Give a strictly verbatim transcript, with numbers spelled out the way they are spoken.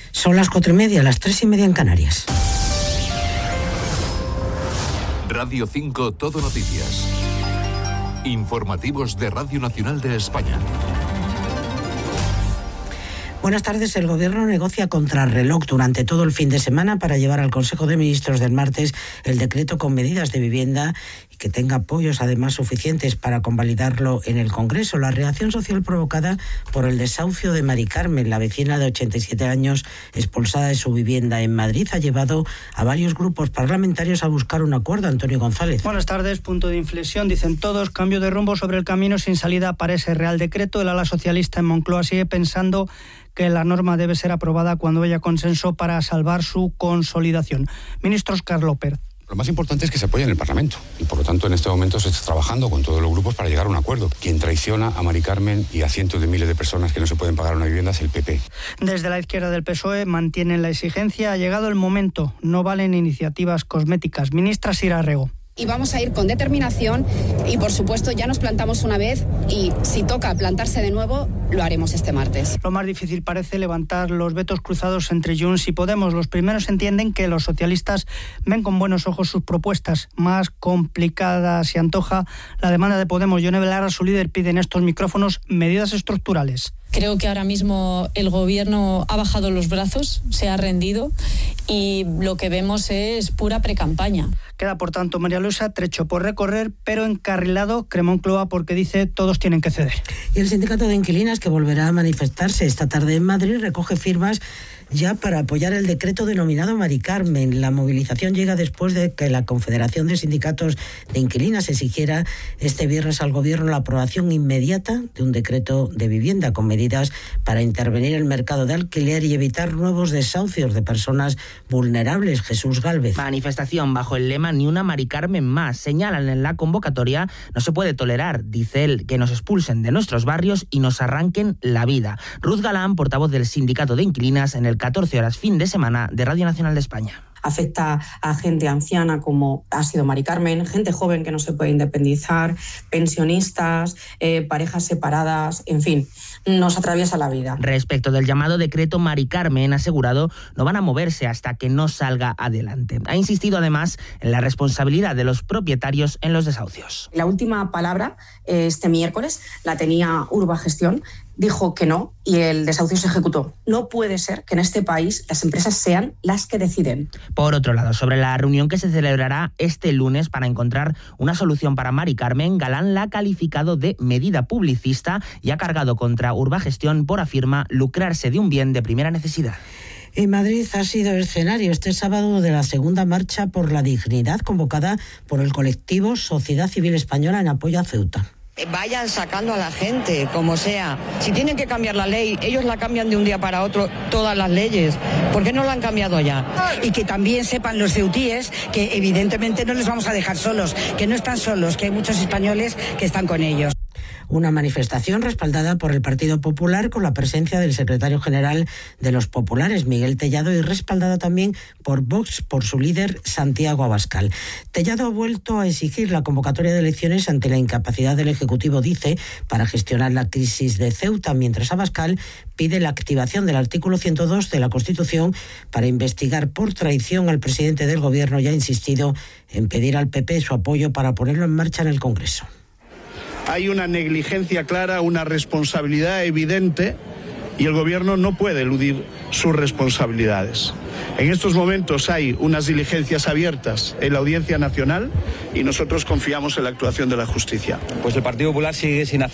Son las cuatro y media, las tres y media en Canarias. Radio cinco Todo Noticias. Informativos de Radio Nacional de España. Buenas tardes. El Gobierno negocia contrarreloj durante todo el fin de semana para llevar al Consejo de Ministros del martes el decreto con medidas de vivienda y que tenga apoyos además suficientes para convalidarlo en el Congreso. La reacción social provocada por el desahucio de Mari Carmen, la vecina de ochenta y siete años expulsada de su vivienda en Madrid, ha llevado a varios grupos parlamentarios a buscar un acuerdo. Antonio González. Buenas tardes. Punto de inflexión, dicen todos. Cambio de rumbo sobre el camino sin salida para ese Real Decreto. El ala socialista en Moncloa sigue pensando que la norma debe ser aprobada cuando haya consenso para salvar su consolidación. Ministro Óscar López. Lo más importante es que se apoye en el Parlamento y, por lo tanto, en este momento se está trabajando con todos los grupos para llegar a un acuerdo. Quien traiciona a Mari Carmen y a cientos de miles de personas que no se pueden pagar una vivienda es el P P. Desde la izquierda del P S O E mantienen la exigencia. Ha llegado el momento. No valen iniciativas cosméticas. Ministra Sira Rego. Y vamos a ir con determinación y, por supuesto, ya nos plantamos una vez y si toca plantarse de nuevo, lo haremos este martes. Lo más difícil parece levantar los vetos cruzados entre Junts y Podemos. Los primeros entienden que los socialistas ven con buenos ojos sus propuestas. Más complicada se antoja la demanda de Podemos. Yone Belarra, su líder, pide en estos micrófonos medidas estructurales. Creo que ahora mismo el Gobierno ha bajado los brazos, se ha rendido y lo que vemos es pura precampaña. Queda, por tanto, María Luisa, trecho por recorrer, pero encarrilado Cremón-Cloa porque dice todos tienen que ceder. Y el sindicato de inquilinas, que volverá a manifestarse esta tarde en Madrid, recoge firmas ya para apoyar el decreto denominado Mari Carmen. La movilización llega después de que la Confederación de Sindicatos de Inquilinas exigiera este viernes al Gobierno la aprobación inmediata de un decreto de vivienda con medidas para intervenir en el mercado de alquiler y evitar nuevos desahucios de personas vulnerables. Jesús Gálvez. Manifestación bajo el lema Ni una Mari Carmen más. Señalan en la convocatoria: no se puede tolerar, dice él, que nos expulsen de nuestros barrios y nos arranquen la vida. Ruth Galán, portavoz del Sindicato de Inquilinas, en el catorce horas fin de semana de Radio Nacional de España. Afecta a gente anciana como ha sido Mari Carmen, gente joven que no se puede independizar, pensionistas, eh, parejas separadas, en fin, nos atraviesa la vida. Respecto del llamado decreto Mari Carmen, ha asegurado no van a moverse hasta que no salga adelante. Ha insistido además en la responsabilidad de los propietarios en los desahucios. La última palabra este miércoles la tenía Urbagestión. Dijo que no y el desahucio se ejecutó. No puede ser que en este país las empresas sean las que deciden. Por otro lado, sobre la reunión que se celebrará este lunes para encontrar una solución para Mari Carmen, Galán la ha calificado de medida publicista y ha cargado contra Urbagestión por, afirma, lucrarse de un bien de primera necesidad. En Madrid ha sido escenario este sábado de la segunda marcha por la dignidad convocada por el colectivo Sociedad Civil Española en apoyo a Ceuta. Vayan sacando a la gente, como sea. Si tienen que cambiar la ley, ellos la cambian de un día para otro, todas las leyes. ¿Por qué no la han cambiado ya? Y que también sepan los ceutíes que evidentemente no les vamos a dejar solos, que no están solos, que hay muchos españoles que están con ellos. Una manifestación respaldada por el Partido Popular con la presencia del secretario general de los populares, Miguel Tellado, y respaldada también por Vox, por su líder, Santiago Abascal. Tellado ha vuelto a exigir la convocatoria de elecciones ante la incapacidad del Ejecutivo, dice, para gestionar la crisis de Ceuta, mientras Abascal pide la activación del artículo ciento dos de la Constitución para investigar por traición al presidente del Gobierno y ha insistido en pedir al P P su apoyo para ponerlo en marcha en el Congreso. Hay una negligencia clara, una responsabilidad evidente y el Gobierno no puede eludir sus responsabilidades. En estos momentos hay unas diligencias abiertas en la Audiencia Nacional y nosotros confiamos en la actuación de la justicia. Pues el Partido Popular sigue sin hacer